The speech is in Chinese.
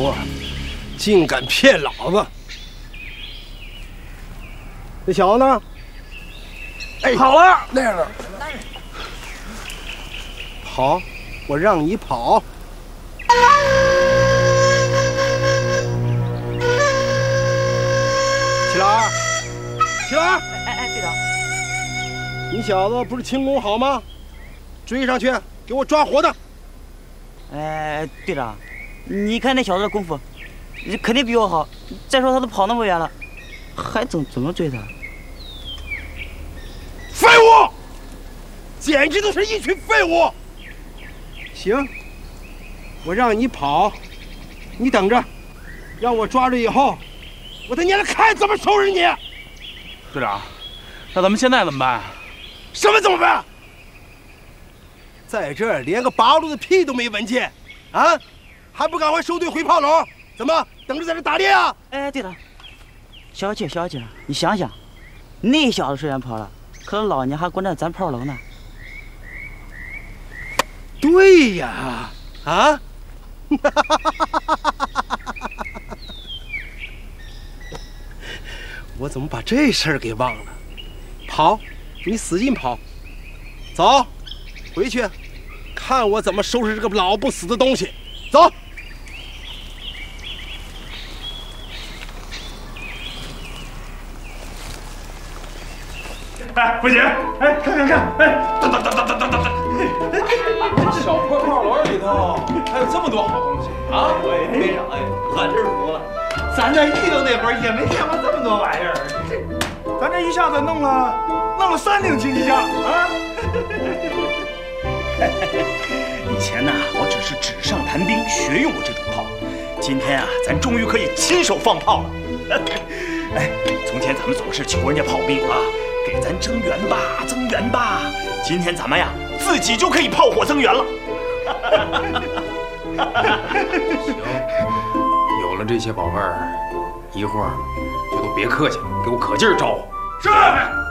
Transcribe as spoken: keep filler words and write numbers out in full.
主竟敢骗老子！那小子呢？哎， 跑了， 那样了。跑，我让你跑。齐老二，齐老二， 哎哎，队长， 你小子不是轻功好吗？追上去，给我抓活的！ 哎，队长，你看那小子的功夫，肯定比我好。再说他都跑那么远了，还怎怎么追他？ 废物！简直都是一群废物！行，我让你跑，你等着，让我抓住以后，我他娘的看怎么收拾你！ 队长，那咱们现在怎么办？ 什么怎么办？在这儿连个八路的屁都没闻见，啊，还不赶快收队回炮楼？怎么等着在这打猎啊？ 哎，队长，小姐小姐，你想想，那小子虽然跑了，可是老娘还关在咱炮楼呢。 对呀，啊！我怎么把这事儿给忘了？跑，你使劲跑，走，回去，看我怎么收拾这个老不死的东西。走。 哎，不行！哎，看看看！哎，等等等等等等等等！ 小破炮楼里头还有这么多好东西啊！ 喂，队长，哎，我真服了，咱这遇到那会儿也没见过这么多玩意儿。 这，咱这一下子弄了弄了三顶轻机枪啊！ 以前呢，我只是纸上谈兵，学用过这种炮。今天啊，咱终于可以亲手放炮了。哎，从前咱们总是求人家炮兵啊。给咱增援吧，增援吧！今天咱们呀，自己就可以炮火增援了。 行，有了这些宝贝儿，一会儿就都别客气了，给我可劲儿招呼。 是。